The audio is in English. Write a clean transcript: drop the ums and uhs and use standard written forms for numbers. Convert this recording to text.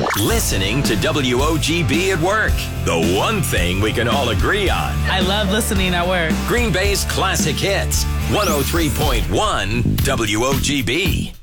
Listening to WOGB at work. The one thing we can all agree on. I love listening at work. Green Bay's classic hits. 103.1 WOGB.